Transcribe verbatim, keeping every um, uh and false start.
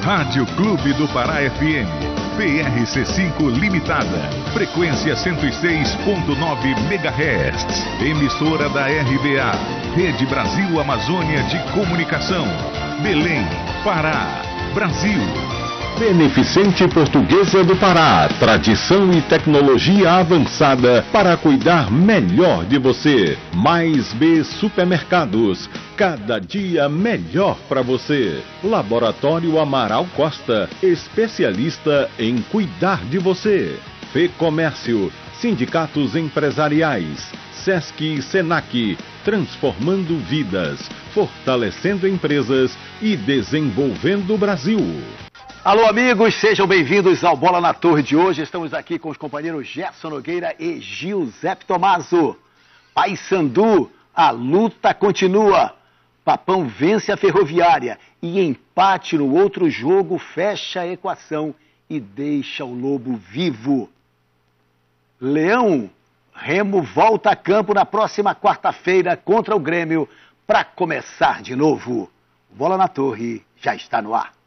Rádio Clube do Pará F M, P R C cinco Limitada, frequência cento e seis ponto nove megahertz, emissora da R B A, Rede Brasil Amazônia de Comunicação, Belém, Pará, Brasil. Beneficente Portuguesa do Pará, tradição e tecnologia avançada para cuidar melhor de você. Mais B Supermercados, cada dia melhor para você. Laboratório Amaral Costa, especialista em cuidar de você. Fê Comércio, sindicatos empresariais, Sesc e Senac, transformando vidas, fortalecendo empresas e desenvolvendo o Brasil. Alô, amigos, sejam bem-vindos ao Bola na Torre de hoje. Estamos aqui com os companheiros Gerson Nogueira e Giuseppe Tomaso. Paysandu, a luta continua. Papão vence a Ferroviária e empate no outro jogo fecha a equação e deixa o Lobo vivo. Leão, Remo volta a campo na próxima quarta-feira contra o Grêmio para começar de novo. Bola na Torre já está no ar.